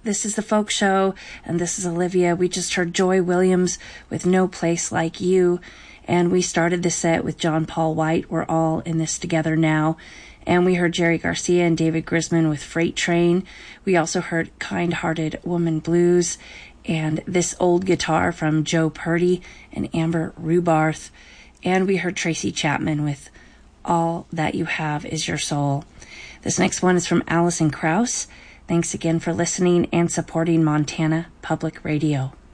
This is the Folk Show, and this is Olivia. We just heard Joy Williams with No Place Like You, and we started the set with John Paul White, We're All in This Together Now. And we heard Jerry Garcia and David Grisman with Freight Train. We also heard Kind-Hearted Woman Blues and This Old Guitar from Joe Purdy and Amber Rubarth. And we heard Tracy Chapman with All That You Have Is Your Soul. This next one is from Alison Krauss. Thanks again for listening and supporting Montana Public Radio.